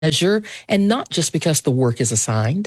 pleasure and not just because the work is assigned?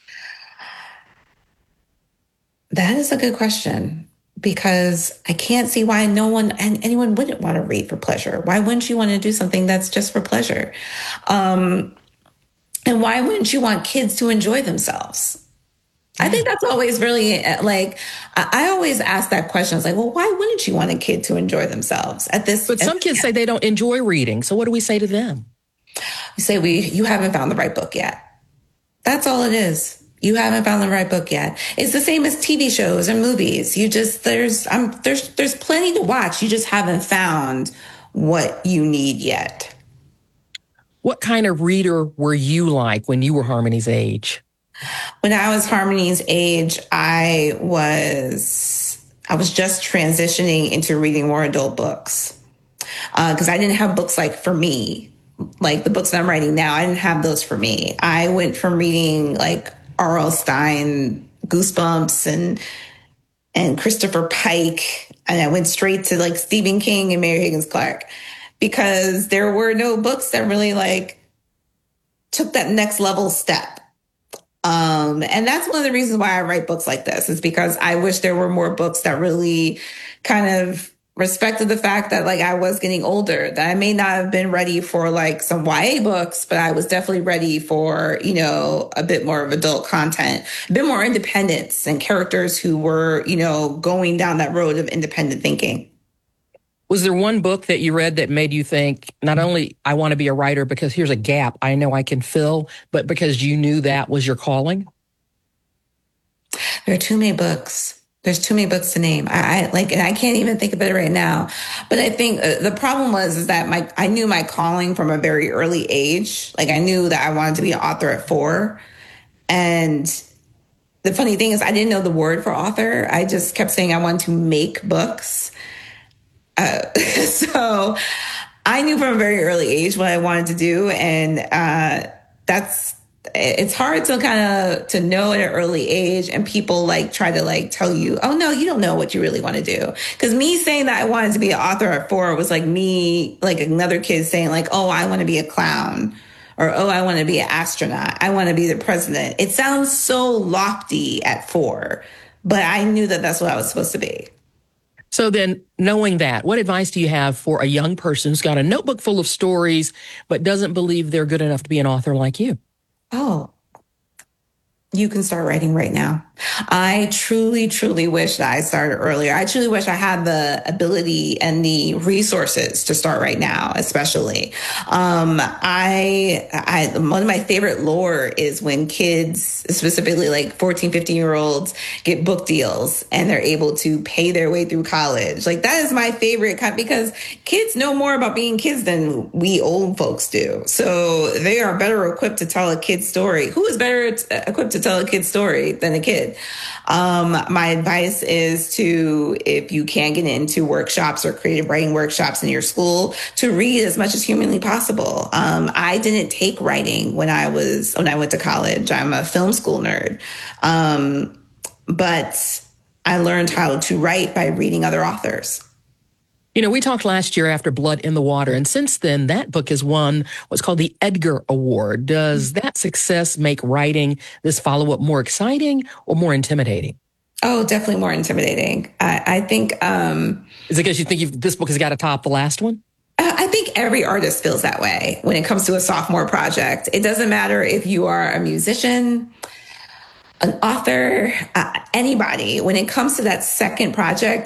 That is a good question because I can't see why no one and anyone wouldn't want to read for pleasure. Why wouldn't you want to do something that's just for pleasure? Um, and why wouldn't you want kids to enjoy themselves? I Yeah. think that's always really like I always ask that question. It's like, well, why wouldn't you want a kid to enjoy themselves at this? But some kids say they don't enjoy reading. So what do we say to them? You say you haven't found the right book yet. That's all it is. You haven't found the right book yet. It's the same as TV shows and movies. You just there's plenty to watch. You just haven't found what you need yet. What kind of reader were you like when you were Harmony's age? When I was Harmony's age, I was just transitioning into reading more adult books because I didn't have books like for me, like the books that I'm writing now. I didn't have those for me. I went from reading like R.L. Stein, Goosebumps, and Christopher Pike, and I went straight to like Stephen King and Mary Higgins Clark because there were no books that really like took that next level step. And that's one of the reasons why I write books like this is because I wish there were more books that really kind of respected the fact that like I was getting older, that I may not have been ready for like some YA books, but I was definitely ready for, a bit more of adult content, a bit more independence and characters who were, going down that road of independent thinking. Was there one book that you read that made you think, not only I want to be a writer because here's a gap I know I can fill, but because you knew that was your calling? There are too many books. There's too many books to name. I like, and I can't even think of it right now. But I think the problem is that I knew my calling from a very early age. Like I knew that I wanted to be an author at 4. And the funny thing is I didn't know the word for author. I just kept saying I wanted to make books. So I knew from a very early age what I wanted to do. And it's hard to kind of to know at an early age, and people like try to like tell you, oh no, you don't know what you really want to do. Because me saying that I wanted to be an author at 4 was like me, like another kid saying like, oh, I want to be a clown, or oh, I want to be an astronaut, I want to be the president. It sounds so lofty at 4, but I knew that that's what I was supposed to be. So then, knowing that, what advice do you have for a young person who's got a notebook full of stories, but doesn't believe they're good enough to be an author like you? Oh, you can start writing right now. I truly, truly wish that I started earlier. I truly wish I had the ability and the resources to start right now, especially. One of my favorite lore is when kids, specifically like 14, 15-year-olds, get book deals and they're able to pay their way through college. Like that is my favorite because kids know more about being kids than we old folks do. So they are better equipped to tell a kid's story. Who is better equipped to tell a kid's story than a kid? My advice is to, if you can get into workshops or creative writing workshops in your school, to read as much as humanly possible. I didn't take writing when I went to college. I'm a film school nerd. But I learned how to write by reading other authors. We talked last year after Blood in the Water, and since then, that book has won what's called the Edgar Award. Does that success make writing this follow-up more exciting or more intimidating? Oh, definitely more intimidating. I think. Is it because you think this book has got to top the last one? I think every artist feels that way when it comes to a sophomore project. It doesn't matter if you are a musician, an author, anybody. When it comes to that second project,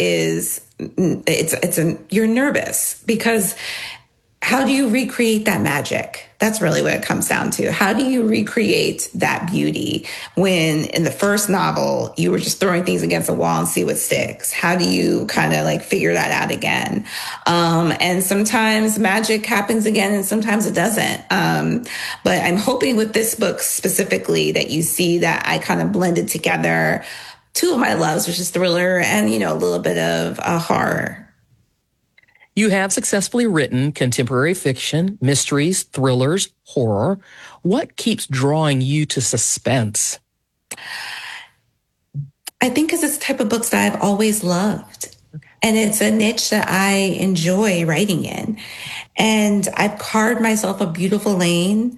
you're nervous because how do you recreate that magic? That's really what it comes down to. How do you recreate that beauty when in the first novel you were just throwing things against the wall and see what sticks? How do you kind of like figure that out again? And sometimes magic happens again and sometimes it doesn't. But I'm hoping with this book specifically that you see that I kind of blended together two of my loves, which is thriller and, a little bit of horror. You have successfully written contemporary fiction, mysteries, thrillers, horror. What keeps drawing you to suspense? I think because it's the type of books that I've always loved. And it's a niche that I enjoy writing in. And I've carved myself a beautiful lane